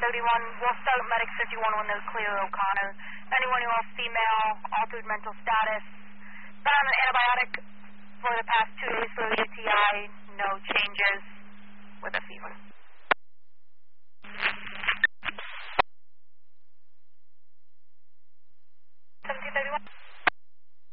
31. We'll start with medic 51 when they're clear O'Connor. Anyone who has female, altered mental status, been on an antibiotic for the past 2 days for the UTI, no changes with a fever.